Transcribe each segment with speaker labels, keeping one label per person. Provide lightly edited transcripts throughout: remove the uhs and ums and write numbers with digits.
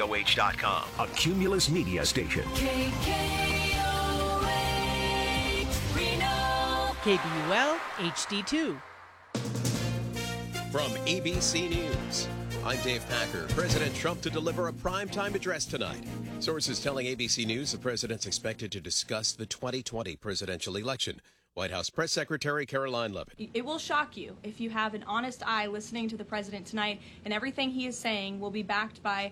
Speaker 1: KOH.com, a Cumulus Media station.
Speaker 2: KBUL HD2.
Speaker 3: From ABC News, I'm Dave Packer. President Trump to deliver a primetime address tonight. Sources telling ABC News the president's expected to discuss the 2020 presidential election. White House Press Secretary Caroline Leavitt.
Speaker 4: It will shock you if you have an honest eye listening to the president tonight, and everything he is saying will be backed by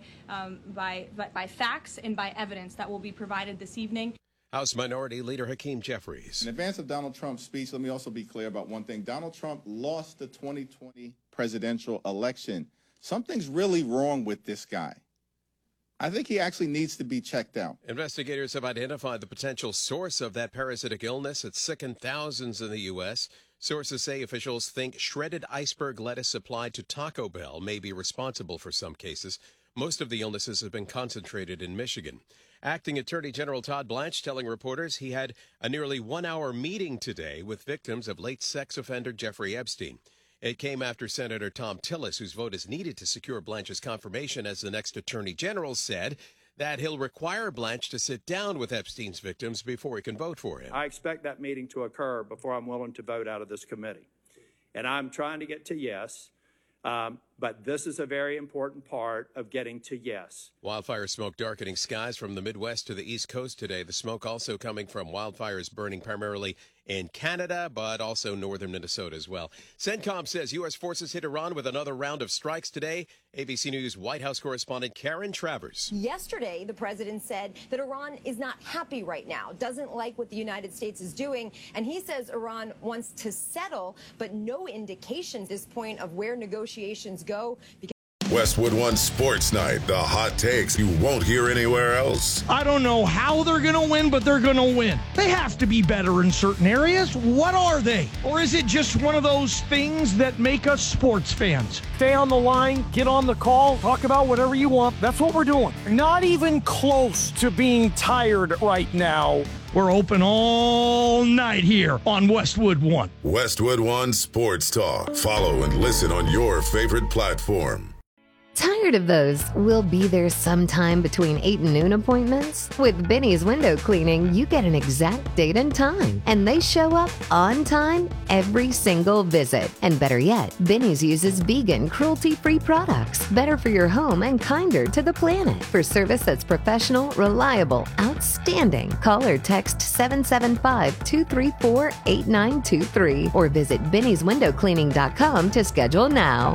Speaker 4: facts and by evidence that will be provided this evening.
Speaker 3: House Minority Leader Hakeem Jeffries.
Speaker 5: In advance of Donald Trump's speech, let me also be clear about one thing. Donald Trump lost the 2020 presidential election. Something's really wrong with this guy. I think he actually needs to be checked out.
Speaker 3: Investigators have identified the potential source of that parasitic illness. It's sickened thousands in the U.S. Sources say officials think shredded iceberg lettuce supplied to Taco Bell may be responsible for some cases. Most of the illnesses have been concentrated in Michigan. Acting Attorney General Todd Blanche telling reporters he had a nearly 1 hour meeting today with victims of late sex offender Jeffrey Epstein. It came after Senator Thom Tillis, whose vote is needed to secure Blanche's confirmation as the next Attorney General, said that he'll require Blanche to sit down with Epstein's victims before he can vote for him.
Speaker 6: I expect that meeting to occur before I'm willing to vote out of this committee. And I'm trying to get to yes. But this is a very important part of getting to yes.
Speaker 3: Wildfire smoke darkening skies from the Midwest to the East Coast today. The smoke also coming from wildfires burning primarily in Canada, but also northern Minnesota as well. CENTCOM says U.S. forces hit Iran with another round of strikes today. ABC News White House correspondent Karen Travers.
Speaker 7: Yesterday, the president said that Iran is not happy right now, doesn't like what the United States is doing, and he says Iran wants to settle, but no indication at this point of where negotiations go.
Speaker 8: Westwood One Sports Night, the hot takes you won't hear anywhere else.
Speaker 9: I don't know how they're going to win, but they're going to win. They have to be better in certain areas. What are they? Or is it just one of those things that make us sports fans? Stay on the line, get on the call, talk about whatever you want. That's what we're doing. Not even close to being tired right now. We're open all night here on Westwood One.
Speaker 8: Westwood One Sports Talk. Follow and listen on your favorite platform.
Speaker 10: Tired of those "we'll be there sometime between 8 and noon" appointments? With Benny's Window Cleaning, you get an exact date and time, and they show up on time every single visit. And better yet, Benny's uses vegan, cruelty-free products, better for your home and kinder to the planet. For service that's professional, reliable, outstanding, call or text 775-234-8923 or visit Benny'sWindowCleaning.com to schedule now.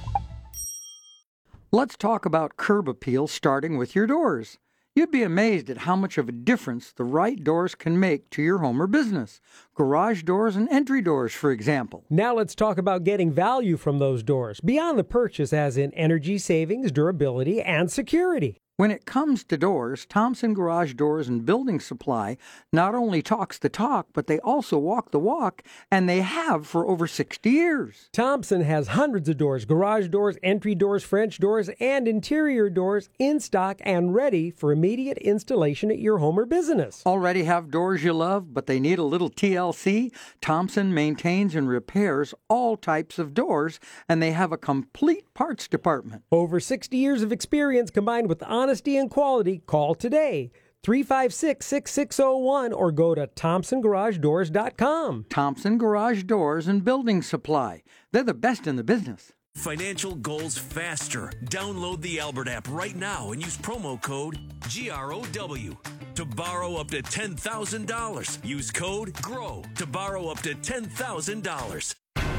Speaker 11: Let's talk about curb appeal, starting with your doors. You'd be amazed at how much of a difference the right doors can make to your home or business. Garage doors and entry doors, for example.
Speaker 12: Now let's talk about getting value from those doors, beyond the purchase as in energy savings, durability, and security.
Speaker 11: When it comes to doors, Thompson Garage Doors and Building Supply not only talks the talk, but they also walk the walk, and they have for over 60 years.
Speaker 12: Thompson has hundreds of doors, garage doors, entry doors, French doors, and interior doors in stock and ready for immediate installation at your home or business.
Speaker 11: Already have doors you love, but they need a little TLC? Thompson maintains and repairs all types of doors, and they have a complete parts department.
Speaker 12: Over 60 years of experience combined with honesty and quality. Call today, 356-6601, or go to ThompsonGarageDoors.com.
Speaker 11: Thompson Garage Doors and Building Supply. They're the best in the business.
Speaker 13: Financial goals faster. Download the Albert app right now and use promo code GROW to borrow up to $10,000. Use code GROW to borrow up to $10,000.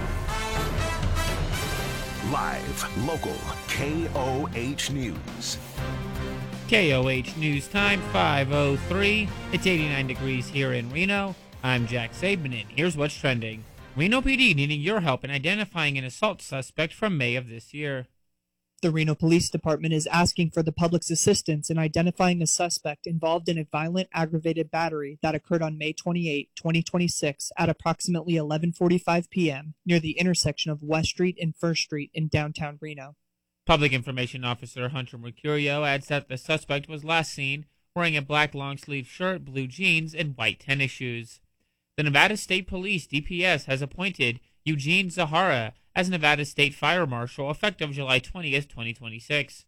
Speaker 1: Live, local, KOH News.
Speaker 14: KOH News Time, 5:03. It's 89 degrees here in Reno. I'm Jack Saban, and here's what's trending. Reno PD needing your help in identifying an assault suspect from May of this year.
Speaker 15: The Reno Police Department is asking for the public's assistance in identifying a suspect involved in a violent aggravated battery that occurred on May 28, 2026 at approximately 11:45 p.m. near the intersection of West Street and First Street in downtown Reno.
Speaker 14: Public Information Officer Hunter Mercurio adds that the suspect was last seen wearing a black long-sleeve shirt, blue jeans, and white tennis shoes. The Nevada State Police, DPS, has appointed Eugene Zahara as Nevada State Fire Marshal effective July 20th, 2026.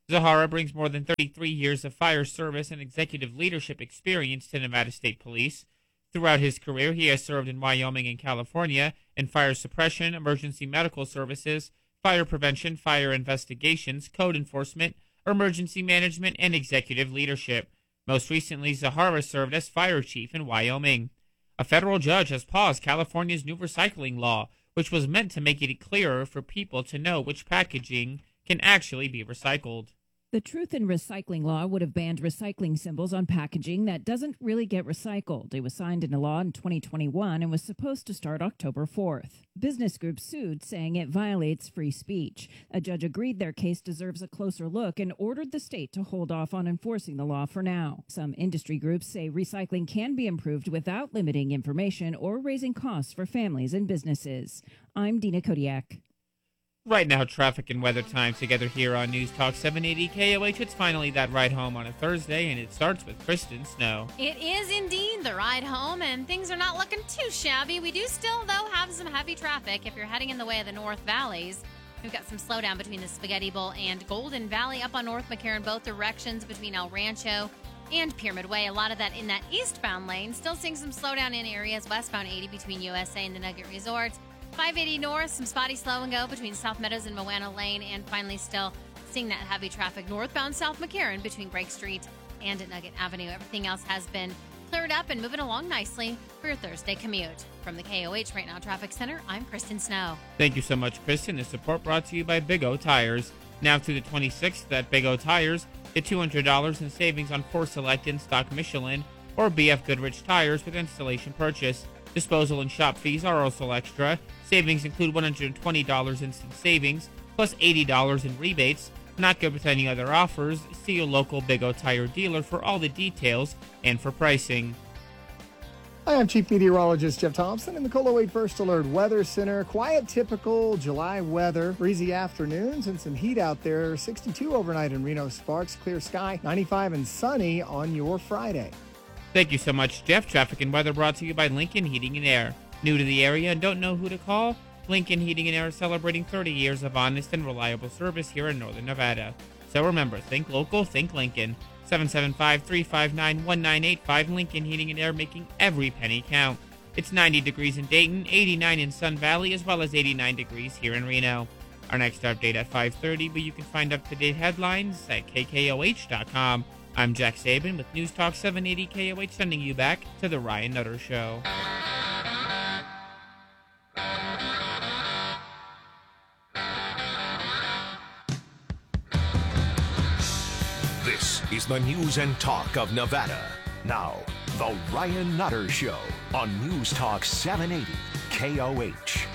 Speaker 14: Zahara brings more than 33 years of fire service and executive leadership experience to Nevada State Police. Throughout his career, he has served in Wyoming and California in fire suppression, emergency medical services, fire prevention, fire investigations, code enforcement, emergency management, and executive leadership. Most recently, Zahara served as fire chief in Wyoming. A federal judge has paused California's new recycling law, which was meant to make it clearer for people to know which packaging can actually be recycled.
Speaker 16: The Truth in Recycling law would have banned recycling symbols on packaging that doesn't really get recycled. It was signed into law in 2021 and was supposed to start October 4th. Business groups sued, saying it violates free speech. A judge agreed their case deserves a closer look and ordered the state to hold off on enforcing the law for now. Some industry groups say recycling can be improved without limiting information or raising costs for families and businesses. I'm Dina Kodiak.
Speaker 14: Right now, traffic and weather times together here on News Talk 780 KOH. It's finally that ride home on a Thursday, and it starts with Kristen Snow.
Speaker 17: It is indeed the ride home, and things are not looking too shabby. We do still, though, have some heavy traffic if you're heading in the way of the North Valleys. We've got some slowdown between the Spaghetti Bowl and Golden Valley up on North McCarran, both directions between El Rancho and Pyramid Way. A lot of that in that eastbound lane. Still seeing some slowdown in areas westbound 80 between USA and the Nugget Resorts. 580 north, some spotty slow and go between South Meadows and Moana Lane, and finally still seeing that heavy traffic northbound South McCarran between Greg Street and Nugget Avenue. Everything else has been cleared up and moving along nicely for your Thursday commute. From the KOH Right Now Traffic Center, I'm Kristen Snow.
Speaker 14: Thank you so much, Kristen. The support brought to you by Big O Tires. Now through the 26th at Big O Tires, get $200 in savings on 4 select in-stock Michelin or BF Goodrich tires with installation purchase. Disposal and shop fees are also extra. Savings include $120 instant savings, plus $80 in rebates. Not good with any other offers. See your local Big O Tire dealer for all the details and for pricing.
Speaker 18: Hi, I'm Chief Meteorologist Jeff Thompson in the KOLO 8 First Alert Weather Center. Quiet, typical July weather. Breezy afternoons and some heat out there. 62 overnight in Reno Sparks. Clear sky. 95 and sunny on your Friday.
Speaker 14: Thank you so much, Jeff. Traffic and weather brought to you by Lincoln Heating and Air. New to the area and don't know who to call? Lincoln Heating and Air is celebrating 30 years of honest and reliable service here in Northern Nevada. So remember, think local, think Lincoln. 775-359-1985, Lincoln Heating and Air, making every penny count. It's 90 degrees in Dayton, 89 in Sun Valley, as well as 89 degrees here in Reno. Our next update at 5:30, but you can find up-to-date headlines at KKOH.com. I'm Jack Saban with News Talk 780 KOH, sending you back to the Ryan Nutter Show.
Speaker 1: This is the news and talk of Nevada. Now, the Ryan Nutter Show on News Talk 780 KOH.